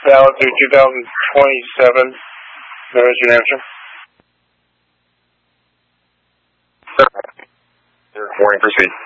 valid through 2027. There is your answer. Morning, proceed.